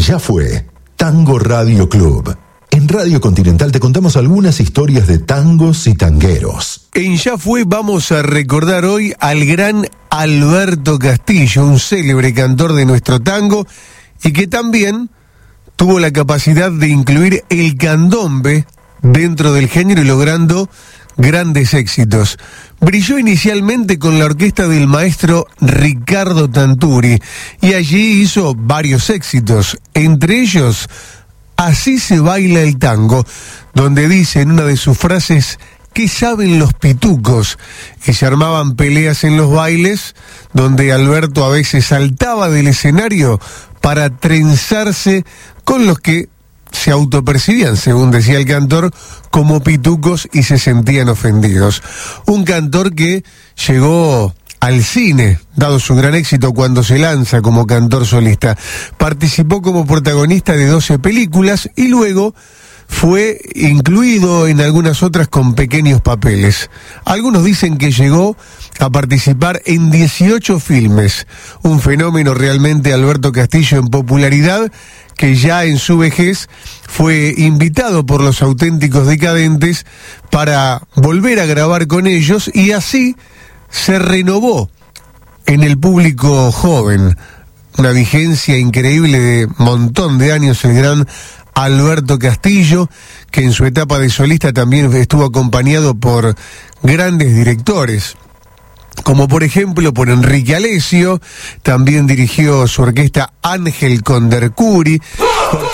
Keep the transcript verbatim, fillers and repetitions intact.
Ya fue Tango Radio Club. En Radio Continental te contamos algunas historias de tangos y tangueros. En Ya Fue vamos a recordar hoy al gran Alberto Castillo, un célebre cantor de nuestro tango y que también tuvo la capacidad de incluir el candombe dentro del género y logrando grandes éxitos. Brilló inicialmente con la orquesta del maestro Ricardo Tanturi y allí hizo varios éxitos, entre ellos Así se baila el tango, donde dice en una de sus frases: ¿qué saben los pitucos? Y se armaban peleas en los bailes, donde Alberto a veces saltaba del escenario para trenzarse con los que se autopercibían, según decía el cantor, como pitucos y se sentían ofendidos. Un cantor que llegó al cine, dado su gran éxito cuando se lanza como cantor solista. Participó como protagonista de doce películas y luego fue incluido en algunas otras con pequeños papeles. Algunos dicen que llegó a participar en dieciocho filmes. Un fenómeno realmente Alberto Castillo en popularidad, que ya en su vejez fue invitado por los Auténticos Decadentes para volver a grabar con ellos y así se renovó en el público joven. Una vigencia increíble de montón de años el gran Alberto Castillo, que en su etapa de solista también estuvo acompañado por grandes directores, como por ejemplo por Enrique Alessio. También dirigió su orquesta Ángel Condercuri.